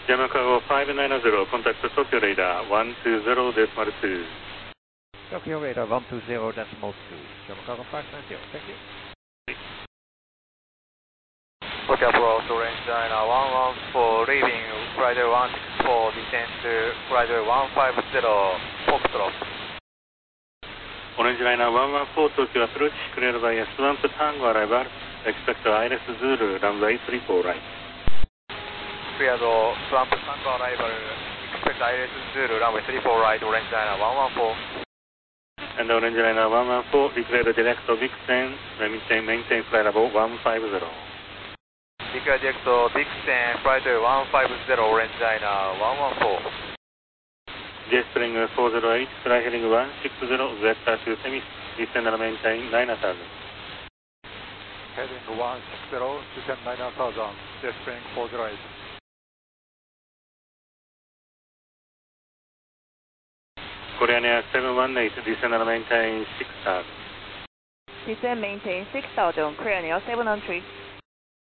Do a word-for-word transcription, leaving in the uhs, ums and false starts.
Jama Cargo five nine zero, contact Tokyo Radar one two zero decimal two. Tokyo Radar one two zero decimal two, Jama Cargo five nine zero, thank you. Tokyo approach Orange China one one four, leaving flight one six four, descend to flight one five zero, Foxtrot. Orange Liner one one four, Tokyo approach, cleared by a Swamp Tango arrival, expect I L S Zulu, runway three four right. Cleared Swamp Tango arrival, expect I L S Zulu, runway three four right, Orange Liner one one four. And Orange Liner one one four, declare direct Vixen, maintain, maintain flight level one five zero. Declare direct Vixen, flight one five zero, Orange Liner one one four. J Spring four zero eight, fly heading one six zero, vector to Temis, descend and maintain nine thousand. Heading one six zero, descend nine thousand, J Spring four zero eight. Korean Air seven one eight, descend and maintain six thousand. Descend maintain six thousand, Korean Air seven one three.